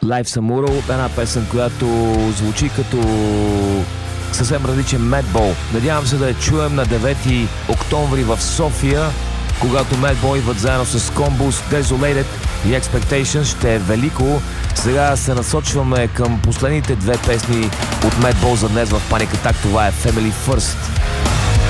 Life's a Mural, една песен, която звучи като съвсем различен Madball. Надявам се да я чуем на 9 октомври в София, когато Madball идват заедно с Combus, Desolated и Expectations. Ще е велико. Сега се насочваме към последните две песни от Madball за днес в Panic Attack. Това е Family First.